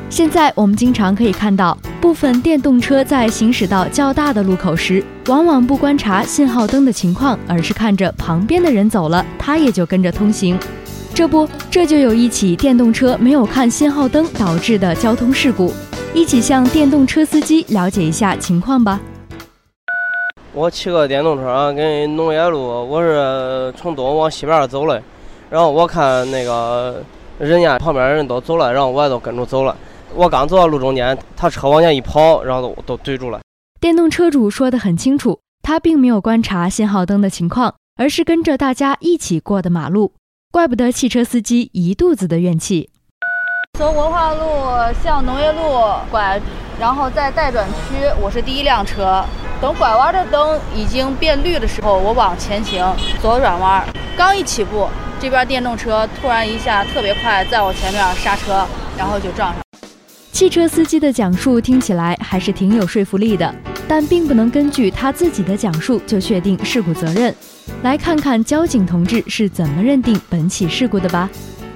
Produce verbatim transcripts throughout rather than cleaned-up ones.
现在我们经常可以看到，部分电动车在行驶到较大的路口时，往往不观察信号灯的情况，而是看着旁边的人走了，他也就跟着通行。这不，这就有一起电动车没有看信号灯导致的交通事故。一起向电动车司机了解一下情况吧。 我骑个电动车啊，跟农业路，我是从东往西边走了，然后我看那个人家旁边人都走了，然后我也都跟着走了。我刚走到路中间，他车往前一跑，然后都都怼住了。 电动车主说得很清楚，他并没有观察信号灯的情况，而是跟着大家一起过的马路，怪不得汽车司机一肚子的怨气。 从文化路向农业路拐，然后在待转区，我是第一辆车。等拐弯的灯已经变绿的时候，我往前行，左转弯，刚一起步，这边电动车突然一下特别快，在我前面刹车，然后就撞上。 汽车司机的讲述听起来还是挺有说服力的，但并不能根据他自己的讲述就确定事故责任。来看看交警同志是怎么认定本起事故的吧。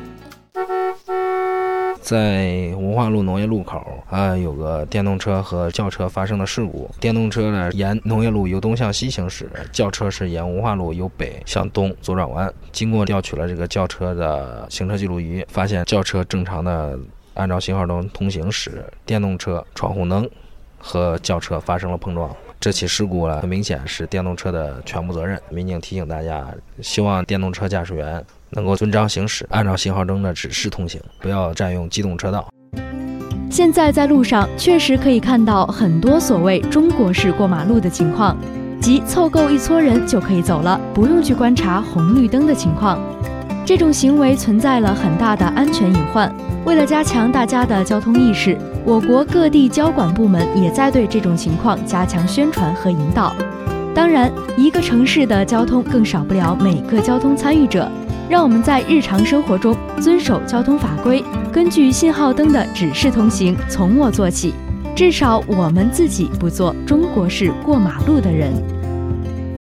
在文化路农业路口啊，有个电动车和轿车发生的事故。电动车呢沿农业路由东向西行驶，轿车是沿文化路由北向东左转弯。经过调取了这个轿车的行车记录仪，发现轿车正常的按照信号灯通行时，电动车闯红灯和轿车发生了碰撞。这起事故呢，很明显是电动车的全部责任。民警提醒大家，希望电动车驾驶员能够遵章行驶，按照信号灯的指示通行，不要占用机动车道。 现在在路上确实可以看到很多所谓中国式过马路的情况，即凑够一撮人就可以走了，不用去观察红绿灯的情况。这种行为存在了很大的安全隐患。为了加强大家的交通意识，我国各地交管部门也在对这种情况加强宣传和引导。当然，一个城市的交通更少不了每个交通参与者。让我们在日常生活中遵守交通法规，根据信号灯的指示通行，从我做起，至少我们自己不做中国式过马路的人。